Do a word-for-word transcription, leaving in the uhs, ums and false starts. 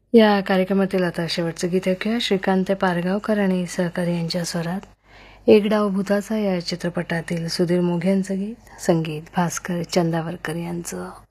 या कार्यक्रमातील आता शेवटचं गीत ऐकूया. श्रीकांत पारगावकर आणि सहकारी यांच्या स्वरात एक डाव भूताचा या चित्रपटातील सुधीर मोघे यांचं गीत, संगीत भास्कर चंदावरकर यांचं.